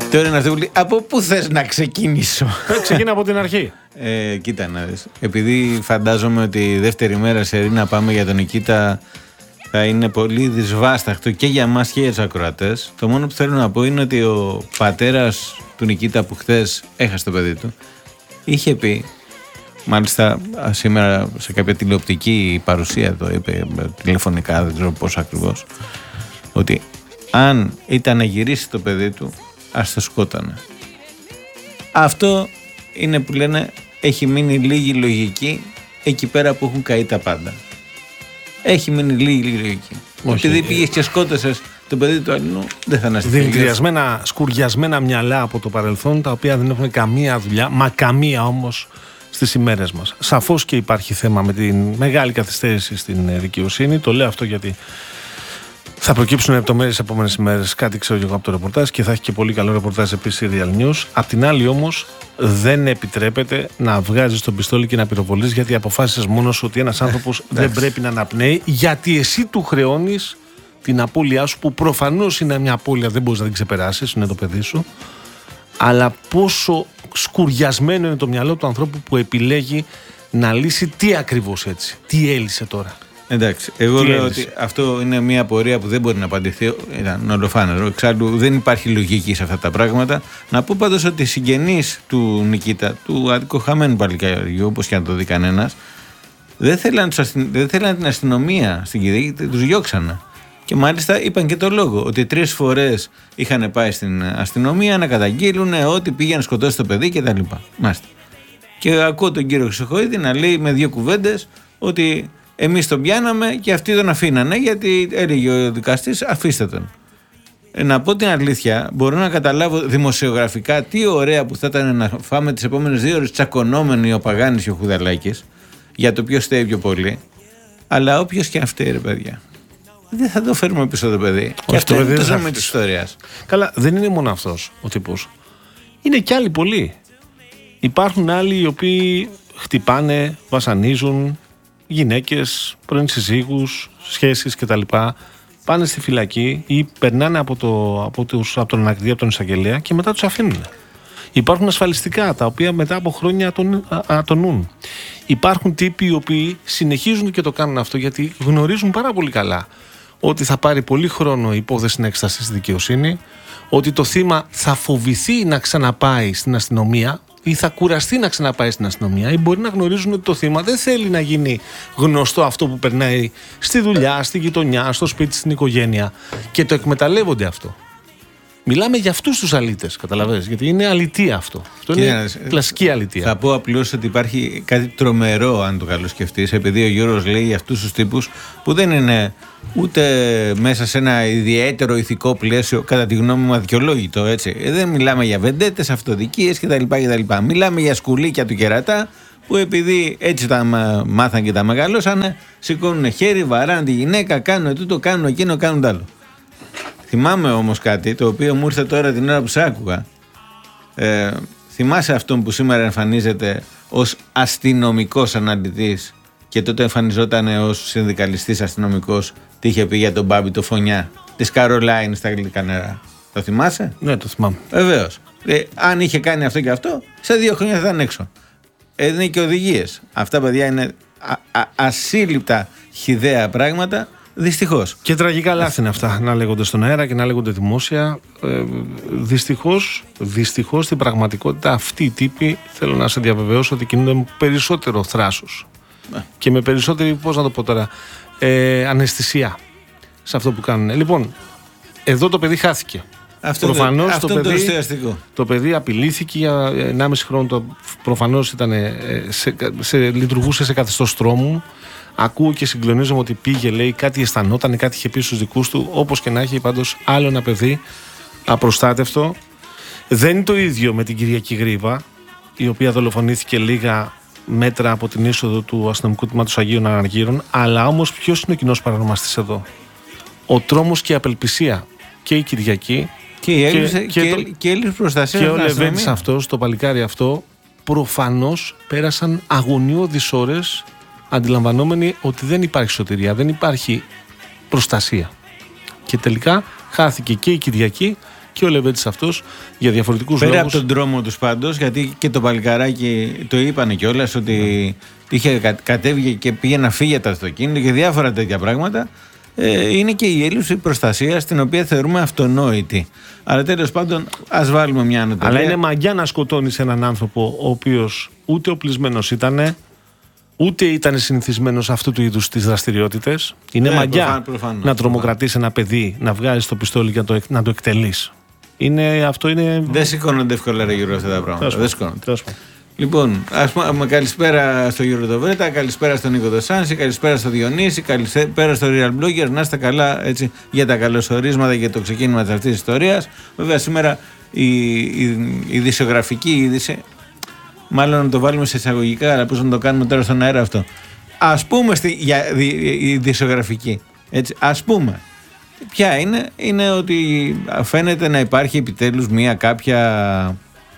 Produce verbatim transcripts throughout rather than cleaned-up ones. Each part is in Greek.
Τώρα είναι αυτό που λέει, από πού θες να ξεκινήσω? Ξεκινά από την αρχή. Ε, κοίτα να δεις. Επειδή φαντάζομαι ότι η δεύτερη μέρα σε να πάμε για τον Νικήτα θα είναι πολύ δυσβάσταχτο και για εμάς και για τους ακροατές. Το μόνο που θέλω να πω είναι ότι ο πατέρας του Νικήτα που χθες έχασε το παιδί του είχε πει, μάλιστα σήμερα σε κάποια τηλεοπτική παρουσία το είπε τηλεφωνικά, δεν ξέρω πώς ακριβώς, ότι αν ήταν να γυρίσει το παιδί του ας το σκότανε. Αυτό είναι που λένε έχει μείνει λίγη λογική εκεί πέρα που έχουν καεί τα πάντα. Έχει μείνει λίγη λογική. Όχι, επειδή πήγες και σκότωσες το παιδί του αλλού, δεν θα αναστηθεί. Δηλητηριασμένα, σκουριασμένα μυαλά από το παρελθόν, τα οποία δεν έχουν καμία δουλειά, μα καμία όμως στις ημέρες μας. Σαφώς και υπάρχει θέμα με την μεγάλη καθυστέρηση στην δικαιοσύνη. Το λέω αυτό γιατί θα προκύψουν λεπτομέρειες τις επόμενες ημέρες. Κάτι ξέρω και εγώ από το ρεπορτάζ και θα έχει και πολύ καλό ρεπορτάζ επίσης η Real News. Απ' την άλλη όμως δεν επιτρέπεται να βγάζεις τον πιστόλι και να πυροβολείς, γιατί αποφάσισες μόνος ότι ένας άνθρωπος δεν πρέπει να αναπνέει, γιατί εσύ του χρεώνεις την απώλειά σου, που προφανώς είναι μια απώλεια, δεν μπορείς να την ξεπεράσεις, είναι το παιδί σου. Αλλά πόσο σκουριασμένο είναι το μυαλό του ανθρώπου που επιλέγει να λύσει τι ακριβώς έτσι. Τι έλυσε τώρα. Εντάξει, εγώ λέω ότι αυτό είναι μια πορεία που δεν μπορεί να απαντηθεί. Ήταν ολοφάνερο. Εξάλλου δεν υπάρχει λογική σε αυτά τα πράγματα. Να πω πάντως ότι οι συγγενείς του Νικήτα, του αδικοχαμένου παλικαριού, όπως και αν το δει κανένας, δεν θέλαν, δεν θέλαν την αστυνομία στην Κυριακή, τους διώξανε. Και μάλιστα είπαν και το λόγο, ότι τρεις φορές είχαν πάει στην αστυνομία να καταγγείλουν ότι πήγε να σκοτώσει το παιδί κτλ. Μάλιστα. Και ακούω τον κύριο Χρυσοχοίδη να λέει με δύο κουβέντες ότι εμείς τον πιάναμε και αυτοί τον αφήνανε, γιατί έλεγε ο δικαστής αφήστε τον. Ε, να πω την αλήθεια, μπορώ να καταλάβω δημοσιογραφικά τι ωραία που θα ήταν να φάμε τις επόμενες δύο ώρες τσακωνόμενοι ο Παγάνης και ο Χουδαλάκης για το ποιος φταίει πιο πολύ. Αλλά όποιος και αν φταίει, ρε παιδιά, δεν θα το φέρουμε πίσω το παιδί. Και αυτό είναι το ζήτημα της ιστορίας. Καλά, δεν είναι μόνο αυτός ο τύπος. Είναι κι άλλοι πολλοί. Υπάρχουν άλλοι οι οποίοι χτυπάνε, βασανίζουν γυναίκες, πρώην συζύγους, σχέσεις κτλ. Πάνε στη φυλακή ή περνάνε από, το, από, τους, από τον ανακριτή, από τον εισαγγελέα και μετά τους αφήνουν. Υπάρχουν ασφαλιστικά τα οποία μετά από χρόνια ατονούν. Υπάρχουν τύποι οι οποίοι συνεχίζουν και το κάνουν αυτό, γιατί γνωρίζουν πάρα πολύ καλά ότι θα πάρει πολύ χρόνο η υπόθεση να εξεταστεί στη δικαιοσύνη, ότι το θύμα θα φοβηθεί να ξαναπάει στην αστυνομία ή θα κουραστεί να ξαναπάει στην αστυνομία, ή μπορεί να γνωρίζουν ότι το θύμα δεν θέλει να γίνει γνωστό αυτό που περνάει στη δουλειά, στη γειτονιά, στο σπίτι, στην οικογένεια, και το εκμεταλλεύονται αυτό. Μιλάμε για αυτούς τους αλήτες, καταλαβαίνεις, γιατί είναι αλητία αυτό. Αυτό και είναι ε, κλασική αλητία. Θα πω απλώς ότι υπάρχει κάτι τρομερό, αν το καλοσκεφτείς, επειδή ο Γιώργος λέει για αυτούς τους τύπους που δεν είναι ούτε μέσα σε ένα ιδιαίτερο ηθικό πλαίσιο, κατά τη γνώμη μου αδικαιολόγητο, έτσι. Δεν μιλάμε για βεντέτες, αυτοδικίες κτλ. κτλ. Μιλάμε για σκουλίκια του κερατά που επειδή έτσι τα μάθαν και τα μεγαλώσανε, σηκώνουν χέρι, βαράνε τη γυναίκα, κάνουν τούτο, κάνουν εκείνο, κάνουν τ' άλλο. Θυμάμαι όμως κάτι το οποίο μου ήρθε τώρα την ώρα που σ' άκουγα. Ε, θυμάσαι αυτόν που σήμερα εμφανίζεται ως αστυνομικός αναλυτής και τότε εμφανιζόταν ως συνδικαλιστής αστυνομικός, τι είχε πει για τον Μπάμπη το Φωνιά της Καρολάιν στα γλυκά νερά. Το θυμάσαι? Ναι, το θυμάμαι. Βεβαίως. Ε, αν είχε κάνει αυτό και αυτό, σε δύο χρόνια θα ήταν έξω. Έδινε και οδηγίες. Αυτά, παιδιά, είναι α, α, ασύλληπτα χυδαία πράγματα. Δυστυχώς. Και τραγικά λάθη είναι αυτά να λέγονται στον αέρα και να λέγονται δημόσια. Ε, δυστυχώς, δυστυχώς στην πραγματικότητα αυτοί οι τύποι, θέλω να σε διαβεβαιώσω, ότι κινούνται με περισσότερο θράσος ε. και με περισσότερη, πώς να το πω τώρα, ε, αναισθησία σε αυτό που κάνουν. Λοιπόν, εδώ το παιδί χάθηκε. Αυτό προφανώς αυτό το, το, παιδί, το, το παιδί απειλήθηκε για ενάμιση χρόνο. Το, προφανώς ήταν, σε, σε, λειτουργούσε σε καθεστώς τρόμου. Ακούω και συγκλονίζομαι ότι πήγε, λέει, κάτι αισθανόταν, κάτι είχε πει στους δικούς του. Όπως και να έχει, πάντως, άλλο ένα παιδί απροστάτευτο. Δεν είναι το ίδιο με την Κυριακή Γρίβα, η οποία δολοφονήθηκε λίγα μέτρα από την είσοδο του αστυνομικού τμήματος Αγίων Αναργύρων. Αλλά όμως, ποιος είναι ο κοινός παρανομαστής εδώ? Ο τρόμος και η απελπισία. Και η Κυριακή και η έλλειψη και, και, και, και, και προστασία. Και ο Λεβέντης αυτός, το παλικάρι αυτό, προφανώς πέρασαν αγωνιώδεις ώρες, αντιλαμβανόμενοι ότι δεν υπάρχει σωτηρία, δεν υπάρχει προστασία. Και τελικά χάθηκε και η Κυριακή και ο Λεβέντης αυτός για διαφορετικούς Πέρα λόγους. Πέρα από τον τρόμο τους πάντως, γιατί και το παλικαράκι το είπανε κιόλας ότι mm. είχε κα, κατέβηκε και πήγε να φύγει από το αυτοκίνητο και διάφορα τέτοια πράγματα. Ε, είναι και η έλλειψη προστασίας, την οποία θεωρούμε αυτονόητη. Αλλά τέλος πάντων, ας βάλουμε μια ανατολία. Αλλά είναι μαγιά να σκοτώνεις έναν άνθρωπο ο οποίος ούτε οπλισμένος ήτανε, ούτε ήταν συνηθισμένος αυτού του είδους τις δραστηριότητες. Είναι ναι, μαγιά προφάν, προφάν, να τρομοκρατείς ένα παιδί, να βγάζεις το πιστόλι και να το, να το εκτελείς. Είναι, αυτό είναι... Δεν σηκώνονται εύκολα ρε γύρω αυτά τα πράγματα. Δεν σηκώνονται. Λοιπόν, ας πούμε, καλησπέρα στο Γιώργο το Βρέτα, καλησπέρα στον Νίκο το Σάνση, καλησπέρα στο Διονύση, καλησπέρα στο Real Blogger. Να είστε καλά έτσι, για τα καλωσορίσματα και το ξεκίνημα της αυτής της ιστορίας. Βέβαια, σήμερα η, η, η δισογραφική είδηση, μάλλον να το βάλουμε σε εισαγωγικά, αλλά πώς να το κάνουμε τώρα στον αέρα αυτό. Ας πούμε στη, για, η, η δισογραφική. Έτσι, ας πούμε. Ποια είναι, είναι ότι φαίνεται να υπάρχει επιτέλους μια κάποια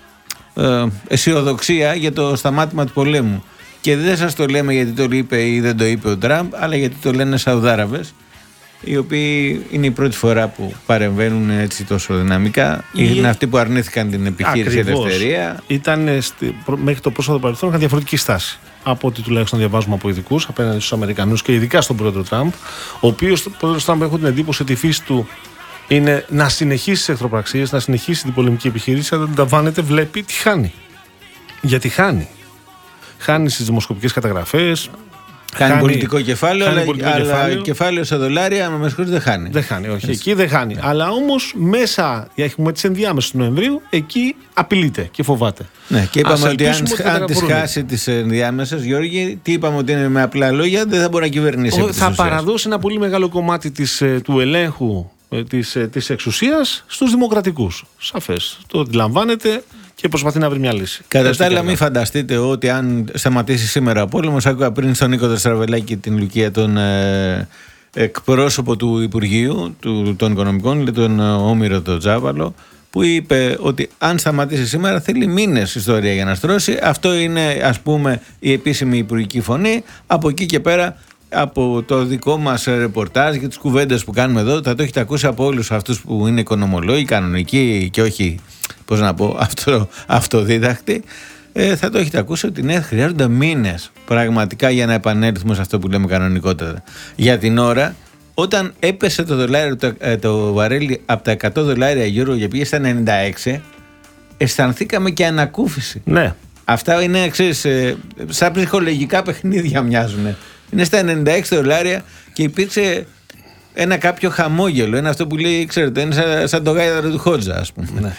ε, αισιοδοξία για το σταμάτημα του πολέμου. Και δεν σας το λέμε γιατί το είπε ή δεν το είπε ο Τραμπ, αλλά γιατί το λένε Σαουδάραβες, οι οποίοι είναι η πρώτη φορά που παρεμβαίνουν έτσι τόσο δυναμικά. Η... Είναι αυτοί που αρνήθηκαν την επιχείρηση ελευθερία. Ήταν στη... μέχρι το πρόσφατο παρελθόν είχαν διαφορετική στάση από ό,τι τουλάχιστον διαβάζουμε από ειδικούς απέναντι στους Αμερικανούς και ειδικά στον πρόεδρο Τραμπ, ο οποίος ο πρόεδρος Τραμπ έχω την εντύπωση ότι η φύση του είναι να συνεχίσει τις εχθροπραξίες, να συνεχίσει την πολεμική επιχείρηση, αλλά αντιλαμβάνεται, βλέπει τι χάνει. Γιατί χάνει. Χάνει στις δημοσκοπικές καταγραφές. Χάνει, χάνει πολιτικό κεφάλαιο, χάνει αλλά, πολιτικό αλλά κεφάλαιο. κεφάλαιο σε δολάρια, με συγχωρείτε, δεν χάνει. Δεν χάνει, όχι. Έτσι. Εκεί δεν χάνει. Ναι. Αλλά όμως μέσα, έχουμε τις ενδιάμεσες του Νοεμβρίου, εκεί απειλείται και φοβάται. Ναι, και είπαμε ότι αν, αν τις χάσει τις ενδιάμεσες, Γιώργη, τι είπαμε ότι είναι με απλά λόγια, δεν θα μπορεί να κυβερνήσει. Ο, θα παραδώσει ένα πολύ μεγάλο κομμάτι της, του ελέγχου της, της εξουσίας στους δημοκρατικούς. Σαφές. Το αντιλαμβάνεται και προσπαθεί να βρει μια λύση. Κατά τα άλλα, μην φανταστείτε ότι αν σταματήσει σήμερα ο πόλεμος, άκουγα πριν στον Νίκο Στραβελάκη την Λουκία, τον ε, εκπρόσωπο του Υπουργείου του, των Οικονομικών, τον Όμηρο τον Τζάβαλο, που είπε ότι αν σταματήσει σήμερα θέλει μήνες ιστορία για να στρώσει. Αυτό είναι, ας πούμε, η επίσημη υπουργική φωνή. Από εκεί και πέρα, από το δικό μας ρεπορτάζ και τις κουβέντες που κάνουμε εδώ, θα το έχετε ακούσει από όλους αυτούς που είναι οικονομολόγοι, κανονικοί και όχι, πώς να πω, αυτο, αυτοδίδακτοι. Ε, θα το έχετε ακούσει ότι ναι, χρειάζονται μήνες πραγματικά για να επανέλθουμε σε αυτό που λέμε κανονικότερα. Για την ώρα, όταν έπεσε το, δολάριο, το, το βαρέλι από τα εκατό δολάρια γύρω και πήγε στα ενενήντα έξι, αισθανθήκαμε και ανακούφιση. Ναι. Αυτά είναι, ξέρεις, σαν ψυχολογικά παιχνίδια μοιάζουν. Είναι στα ενενήντα έξι δολάρια και υπήρξε ένα κάποιο χαμόγελο. Είναι αυτό που λέει, ξέρετε, είναι σαν, σαν το γάιδαρο του Χότζα, ας πούμε. Ναι.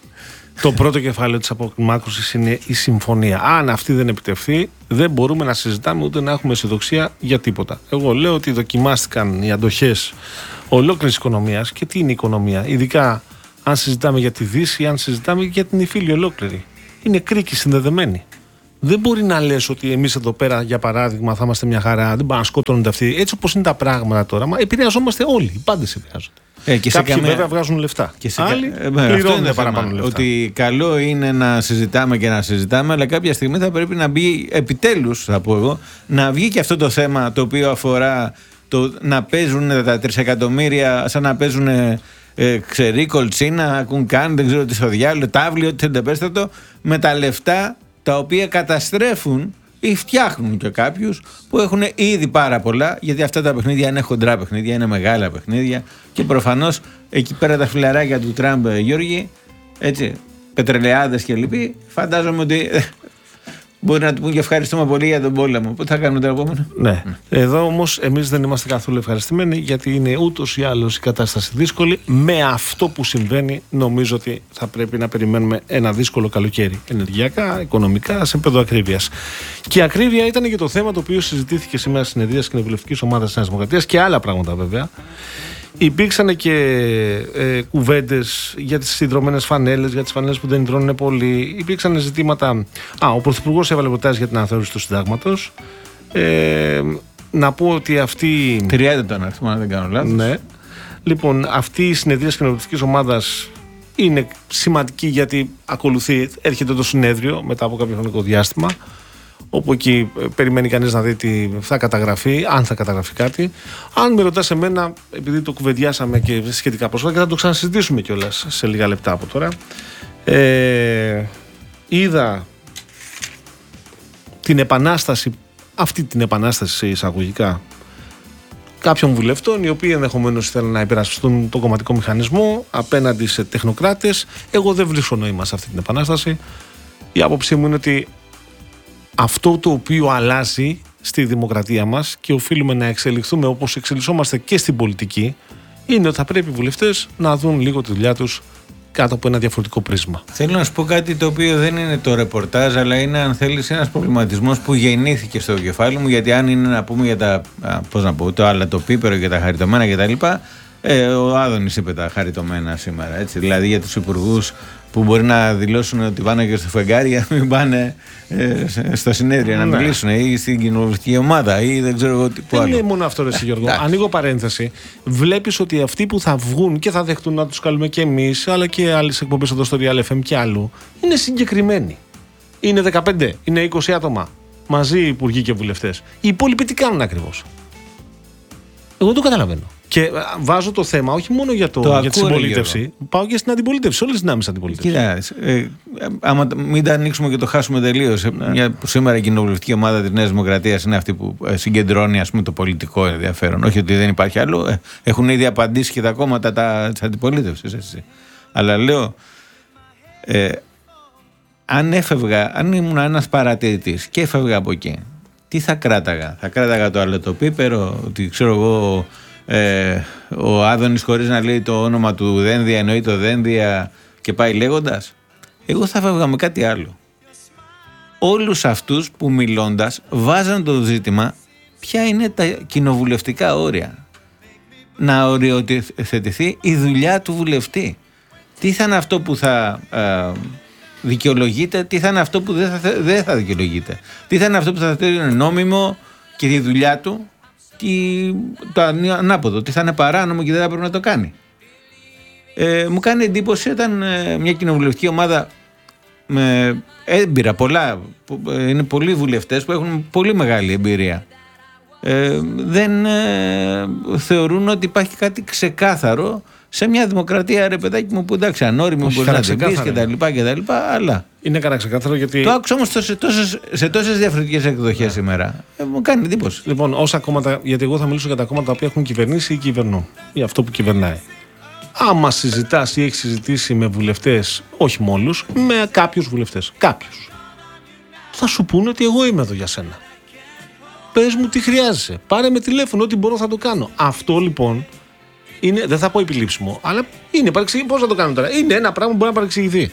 Το πρώτο κεφάλαιο της απομάκρυνσης είναι η συμφωνία. Αν αυτή δεν επιτευχθεί, δεν μπορούμε να συζητάμε ούτε να έχουμε αισιοδοξία για τίποτα. Εγώ λέω ότι δοκιμάστηκαν οι αντοχές ολόκληρης οικονομίας. Και τι είναι η οικονομία, ειδικά αν συζητάμε για τη Δύση, αν συζητάμε για την Ιφίλιο ολόκληρη. Είναι κρίκοι συνδεδεμένοι. Δεν μπορεί να λες ότι εμείς εδώ πέρα, για παράδειγμα, θα είμαστε μια χαρά, δεν μπορούν να σκοτώνονται αυτοί. Έτσι όπως είναι τα πράγματα τώρα, μα επηρεαζόμαστε όλοι. Οι πάντες επηρεάζονται. Ε, και κάποιοι καμία... βέβαια βγάζουν λεφτά. Και σε άλλοι κα... πληρώνουν παραπάνω λεφτά. Ότι καλό είναι να συζητάμε και να συζητάμε, αλλά κάποια στιγμή θα πρέπει να μπει, επιτέλους θα πω εγώ, να βγει και αυτό το θέμα το οποίο αφορά το να παίζουν τα τρισεκατομμύρια σαν να παίζουν ε, ξερί, κολτσίνα, ακούν καν, δεν ξέρω τι στο διάλογο, τάβλιο, ό,τι θέλετε πέστε το, με τα λεφτά τα οποία καταστρέφουν ή φτιάχνουν και κάποιους που έχουν ήδη πάρα πολλά, γιατί αυτά τα παιχνίδια είναι χοντρά παιχνίδια, είναι μεγάλα παιχνίδια και προφανώς εκεί πέρα τα φιλαράκια του Τραμπ, Γιώργη, έτσι, πετρελαιάδες και λοιποί, φαντάζομαι ότι μπορεί να του πούν και ευχαριστούμε πολύ για τον πόλεμο. Πού θα κάνουμε το επόμενο. Ναι. Εδώ όμως εμείς δεν είμαστε καθόλου ευχαριστημένοι, γιατί είναι ούτως ή άλλως η κατάσταση δύσκολη. Με αυτό που συμβαίνει, νομίζω ότι θα πρέπει να περιμένουμε ένα δύσκολο καλοκαίρι. Ενεργειακά, οικονομικά, σε επίπεδο ακρίβειας. Και η ακρίβεια ήταν και το θέμα το οποίο συζητήθηκε σήμερα στη συνεδρία της Κοινοβουλευτικής Ομάδας της Νέας Δημοκρατίας και άλλα πράγματα βέβαια. Υπήρξαν και ε, κουβέντες για τις συνδρομμένες φανέλες, για τις φανέλες που δεν υδρώνουν πολύ. Υπήρξαν ζητήματα. Α, ο Πρωθυπουργός έβαλε προτάσεις για την αναθεώρηση του συντάγματος. Ε, να πω ότι αυτή. τριάντα τον αριθμό, αν δεν κάνω λάθος. Ναι. Λοιπόν, αυτή η συνεδρία της Κοινοβουλευτικής Ομάδας είναι σημαντική γιατί ακολουθεί, έρχεται το συνέδριο μετά από κάποιο χρονικό διάστημα. όπου εκεί περιμένει κανείς να δει τι θα καταγραφεί, αν θα καταγραφεί κάτι. Αν με ρωτάς εμένα, επειδή το κουβεντιάσαμε και σχετικά πρόσφατα και θα το ξανασυζητήσουμε κιόλας σε λίγα λεπτά από τώρα, ε, είδα την επανάσταση, αυτή την επανάσταση σε εισαγωγικά, κάποιων βουλευτών οι οποίοι ενδεχομένως θέλουν να υπερασπιστούν τον κομματικό μηχανισμό απέναντι σε τεχνοκράτες. Εγώ δεν βρίσκω νόημα σε αυτή την επανάσταση. Η άποψή μου είναι ότι αυτό το οποίο αλλάζει στη δημοκρατία μας και οφείλουμε να εξελιχθούμε όπως εξελισσόμαστε και στην πολιτική, είναι ότι θα πρέπει οι βουλευτές να δουν λίγο τη δουλειά τους κάτω από ένα διαφορετικό πρίσμα. Θέλω να σου πω κάτι το οποίο δεν είναι το ρεπορτάζ, αλλά είναι, αν θέλεις, ένας προβληματισμός που γεννήθηκε στο κεφάλι μου, γιατί αν είναι να πούμε για τα, πώς να πω, το αλατοπίπερο και τα χαριτωμένα κτλ. Ε, ο Άδωνης είπε τα χαριτωμένα σήμερα, έτσι, δηλαδή για τους υπουργούς που μπορεί να δηλώσουν ότι πάνε και στο φεγγάρι για να μην πάνε ε, στο συνέδριο να ναι. μιλήσουν ή στην κοινοβουλευτική ομάδα ή δεν ξέρω εγώ τι άλλο. Δεν είναι μόνο αυτό, ρε Γιώργο. Ανοίγω παρένθεση. Βλέπεις ότι αυτοί που θα βγουν και θα δεχτούν να τους καλούμε και εμείς, αλλά και άλλες εκπομπές εδώ στο Real εφ εμ και άλλου, είναι συγκεκριμένοι. Είναι δεκαπέντε, είναι είκοσι άτομα μαζί υπουργοί και βουλευτές. Οι υπόλοιποι τι κάνουν ακριβώς? Εγώ το καταλαβαίνω. Και βάζω το θέμα όχι μόνο για, το, το για τη συμπολίτευση, πάω και στην αντιπολίτευση, όλες τις δυνάμεις αντιπολίτευσης. Κοίτα, ε, άμα μην τα ανοίξουμε και το χάσουμε τελείως. Ναι. Σήμερα η κοινοβουλευτική ομάδα της Νέας Δημοκρατίας είναι αυτή που συγκεντρώνει, ας πούμε, το πολιτικό ενδιαφέρον. Όχι ότι δεν υπάρχει άλλο. Έχουν ήδη απαντήσει και τα κόμματα της αντιπολίτευσης. Αλλά λέω, ε, αν έφευγα, αν ήμουν ένας παρατηρητής και έφευγα από εκεί, τι θα κράταγα? Θα κράταγα το αλετοπίπερο, ότι ξέρω εγώ. Ε, ο Άδωνης χωρίς να λέει το όνομα του Δένδια εννοεί το Δένδια και πάει λέγοντας. Εγώ θα φεύγα με κάτι άλλο. Όλους αυτούς που μιλώντας βάζαν το ζήτημα ποια είναι τα κοινοβουλευτικά όρια, να οριοθετηθεί η δουλειά του βουλευτή. Τι θα είναι αυτό που θα ε, δικαιολογείται, τι θα είναι αυτό που δεν θα, δεν θα δικαιολογείται, τι θα είναι αυτό που θα θεωρείται νόμιμο και τη δουλειά του, και το ανάποδο, τι θα είναι παράνομο και δεν θα πρέπει να το κάνει. Ε, μου κάνει εντύπωση όταν ε, μια κοινοβουλευτική ομάδα με έμπειρα πολλά, που, ε, είναι πολλοί βουλευτές που έχουν πολύ μεγάλη εμπειρία, ε, δεν ε, θεωρούν ότι υπάρχει κάτι ξεκάθαρο σε μια δημοκρατία, ρε παιδάκι μου, που εντάξει, ανώριμο μπορεί να την πεις και τα λοιπά και τα λοιπά, αλλά είναι κανένα ξεκάθαρο γιατί. Το άκουσα όμως σε τόσες, σε τόσες διαφορετικές εκδοχές yeah. σήμερα. Ε, μου κάνει εντύπωση. Λοιπόν, όσα κόμματα, γιατί εγώ θα μιλήσω για τα κόμματα τα οποία έχουν κυβερνήσει ή κυβερνούν, ή αυτό που κυβερνάει. Άμα συζητάς ή έχεις συζητήσει με βουλευτές, όχι με όλους, με κάποιους βουλευτές, κάποιους, θα σου πούνε ότι εγώ είμαι εδώ για σένα. Πες μου τι χρειάζεσαι. Πάρε με τηλέφωνο, ό,τι μπορώ θα το κάνω. Αυτό λοιπόν. Είναι, δεν θα πω επιλήψιμο, αλλά είναι παρεξηγητικό. Πώς θα το κάνω τώρα? Είναι ένα πράγμα που μπορεί να παρεξηγηθεί.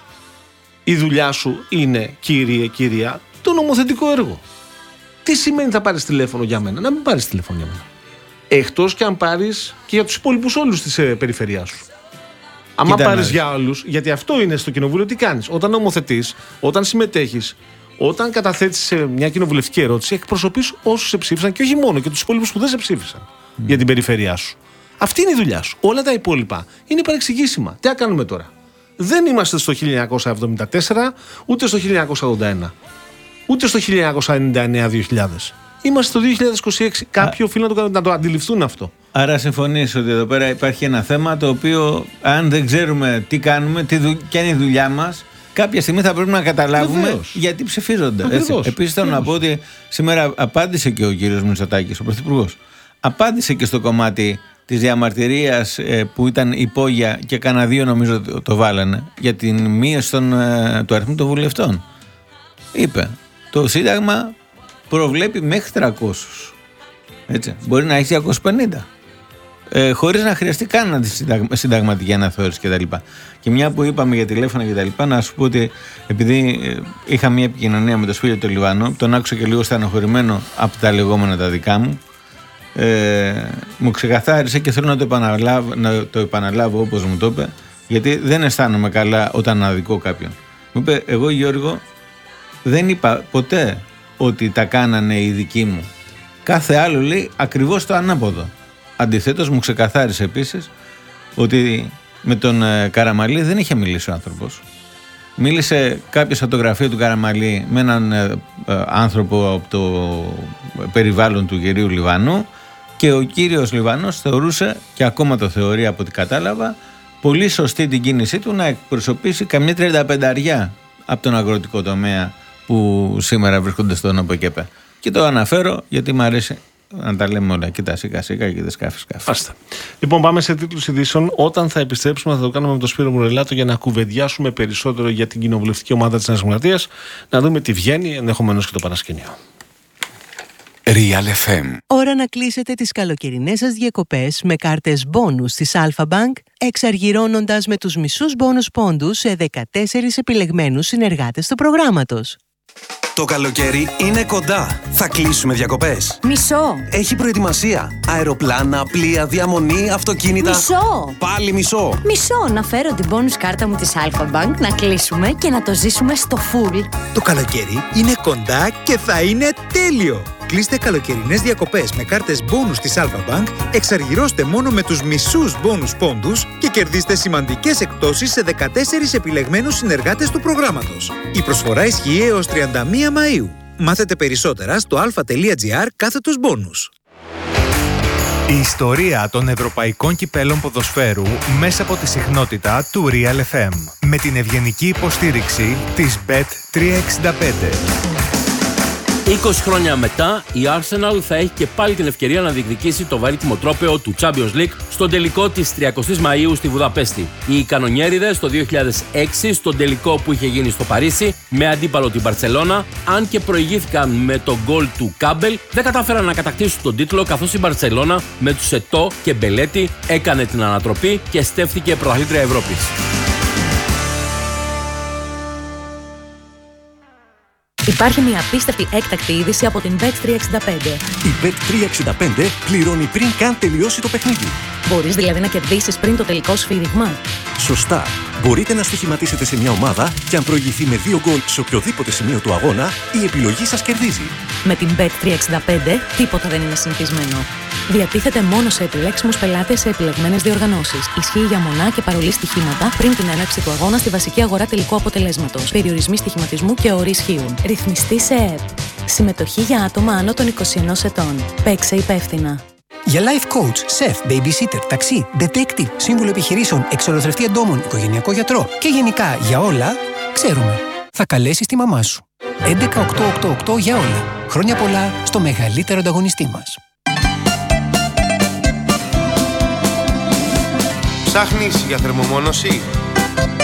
Η δουλειά σου είναι, κύριε, κυρία, το νομοθετικό έργο. Τι σημαίνει θα πάρεις τηλέφωνο για μένα? Να μην πάρεις τηλέφωνο για μένα. Εκτός και αν πάρεις και για τους υπόλοιπους όλους της ε, περιφερειάς σου. Αν πάρεις για όλους, γιατί αυτό είναι στο κοινοβούλιο, τι κάνεις? Όταν νομοθετείς, όταν συμμετέχεις, όταν καταθέτεις σε μια κοινοβουλευτική ερώτηση, εκπροσωπείς όσους σε ψήφισαν και όχι μόνο, και τους υπόλοιπους που δεν σε ψήφισαν mm. για την περιφερειά σου. Αυτή είναι η δουλειά σου. Όλα τα υπόλοιπα είναι παρεξηγήσιμα. Τι θα κάνουμε τώρα? Δεν είμαστε στο χίλια εννιακόσια εβδομήντα τέσσερα, ούτε στο χίλια εννιακόσια ογδόντα ένα, ούτε στο χίλια εννιακόσια ενενήντα εννέα δύο χιλιάδες. Είμαστε στο δύο χιλιάδες είκοσι έξι. Κάποιοι οφείλουν να το, να το αντιληφθούν αυτό. Άρα συμφωνείς ότι εδώ πέρα υπάρχει ένα θέμα το οποίο, αν δεν ξέρουμε τι κάνουμε, τι δου... ποια είναι η δουλειά μας, κάποια στιγμή θα πρέπει να καταλάβουμε Βεβαίως. γιατί ψηφίζονται. Επίσης θέλω να πω ότι σήμερα απάντησε και ο κύριος Μητσοτάκης, ο Πρωθυπουργός. Απάντησε και στο κομμάτι της διαμαρτυρίας ε, που ήταν υπόγεια και κανένα δύο νομίζω το, το βάλανε για την μείωση των, ε, του αριθμού των βουλευτών. Είπε, το Σύνταγμα προβλέπει μέχρι τριακόσιους. Έτσι, μπορεί να έχει διακόσιους πενήντα. Ε, χωρίς να χρειαστεί καν συνταγματική αναθεώρηση κτλ. Και, και μια που είπαμε για τηλέφωνα κτλ., να σου πω ότι επειδή ε, είχα μια επικοινωνία με τον Σπύριο τον Λιβάνο, τον άκουσα και λίγο στενοχωρημένο από τα λεγόμενα τα δικά μου. Ε, μου ξεκαθάρισε και θέλω να το επαναλάβω, να το επαναλάβω όπως μου το είπε, γιατί δεν αισθάνομαι καλά όταν αδικώ κάποιον. Μου είπε, εγώ Γιώργο δεν είπα ποτέ ότι τα κάνανε οι δικοί μου. Κάθε άλλο λέει ακριβώς το ανάποδο. Αντιθέτως μου ξεκαθάρισε επίσης ότι με τον Καραμαλή δεν είχε μιλήσει ο άνθρωπος. Μίλησε κάποιος από το γραφείο του Καραμαλή με έναν ε, ε, άνθρωπο από το περιβάλλον του κυρίου Λιβανού και ο κύριος Λιβανός θεωρούσε, και ακόμα το θεωρεί από ό,τι κατάλαβα, πολύ σωστή την κίνησή του να εκπροσωπήσει καμιά τριανταπενταριά από τον αγροτικό τομέα που σήμερα βρίσκονται στον ΟΠΕΚΕΠΕ. Και το αναφέρω γιατί μου αρέσει να τα λέμε όλα. Κοίτα, σίκα σίκα και δε σκάφη σκάφη. Άστε. Λοιπόν, πάμε σε τίτλους ειδήσεων. Όταν θα επιστρέψουμε, θα το κάνουμε με τον Σπύρο Μουρελάτο για να κουβεντιάσουμε περισσότερο για την κοινοβουλευτική ομάδα της Νέας Δημοκρατίας. Να δούμε τι βγαίνει, ενδεχομένως και το παρασκήνιο. Real εφ εμ. Ώρα να κλείσετε τις καλοκαιρινές σας διακοπές με κάρτες μπόνους της Alpha Bank, εξαργυρώνοντας με τους μισούς μπόνους πόντους σε δεκατέσσερις επιλεγμένους συνεργάτες του προγράμματος. Το καλοκαίρι είναι κοντά. Θα κλείσουμε διακοπές. Μισό. Έχει προετοιμασία. Αεροπλάνα, πλοία, διαμονή, αυτοκίνητα. Μισό. Πάλι μισό. Μισό. Να φέρω την bonus κάρτα μου της Alpha Bank, να κλείσουμε και να το ζήσουμε στο full. Το καλοκαίρι είναι κοντά και θα είναι τέλειο. Κλείστε καλοκαιρινές διακοπές με κάρτες μπόνους της Alpha Bank, εξαργυρώστε μόνο με τους μισούς μπόνους πόντους και κερδίστε σημαντικές εκπτώσεις σε δεκατέσσερις επιλεγμένους συνεργάτες του προγράμματος. Η προσφορά ισχύει έως τριάντα μία Μαΐου. Μάθετε περισσότερα στο alpha.gr κάθετος μπόνους. Η ιστορία των ευρωπαϊκών κυπέλων ποδοσφαίρου μέσα από τη συχνότητα του Real εφ εμ με την ευγενική υποστήριξη της μπετ τριακόσια εξήντα πέντε. είκοσι χρόνια μετά, η Arsenal θα έχει και πάλι την ευκαιρία να διεκδικήσει το βαρύτιμο τρόπαιο του Champions League στον τελικό της τριαντοστής Μαΐου στη Βουδαπέστη. Οι κανονιέριδες το δύο χιλιάδες έξι, στον τελικό που είχε γίνει στο Παρίσι, με αντίπαλο την Μπαρτσελώνα, αν και προηγήθηκαν με το γκολ του Κάμπελ, δεν κατάφεραν να κατακτήσουν τον τίτλο, καθώς η Μπαρτσελώνα με τους Ετώ και Μπελέτη έκανε την ανατροπή και στέφθηκε πρωταθλήτρια Ευρώπης. Υπάρχει μια απίστευτη έκτακτη είδηση από την μπετ τριακόσια εξήντα πέντε. Η μπετ τριακόσια εξήντα πέντε πληρώνει πριν καν τελειώσει το παιχνίδι. Μπορείς δηλαδή να κερδίσεις πριν το τελικό σφύριγμα. Σωστά. Μπορείτε να στοιχηματίσετε σε μια ομάδα και αν προηγηθεί με δύο γκολ σε οποιοδήποτε σημείο του αγώνα, η επιλογή σας κερδίζει. Με την μπετ τριακόσια εξήντα πέντε τίποτα δεν είναι συνηθισμένο. Διατίθεται μόνο σε επιλέξιμους πελάτες σε επιλεγμένες διοργανώσεις. Ισχύει για μονά και παρολί στοιχήματα πριν την έναρξη του αγώνα στη βασική αγορά τελικού αποτελέσματος. Περιορισμοί στοιχηματισμού και όροι ισχύουν. Ρυθμιστή σε ΕΕΠ. Συμμετοχή για άτομα άνω των είκοσι ενός ετών. Παίξε υπεύθυνα. Για life coach, chef, babysitter, ταξί, detective, σύμβουλο επιχειρήσεων, εξολοθρευτή εντόμων, οικογενειακό γιατρό και γενικά για όλα, ξέρουμε. Θα καλέσεις τη μαμά σου. έντεκα οκτακόσια ογδόντα οκτώ για όλα. Χρόνια πολλά στο μεγαλύτερο ανταγωνιστή μας. Ψάχνεις για θερμομόνωση?